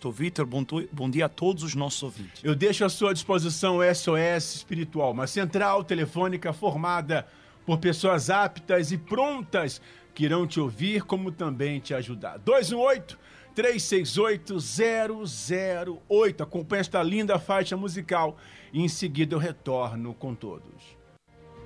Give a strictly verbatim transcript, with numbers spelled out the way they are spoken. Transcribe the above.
Pastor Vitor. Bom, bom dia a todos os nossos ouvintes. Eu deixo à sua disposição o S O S Espiritual, uma central telefônica formada por pessoas aptas e prontas que irão te ouvir, como também te ajudar. dois um oito, três seis oito, zero zero oito. Acompanhe esta linda faixa musical e em seguida eu retorno com todos.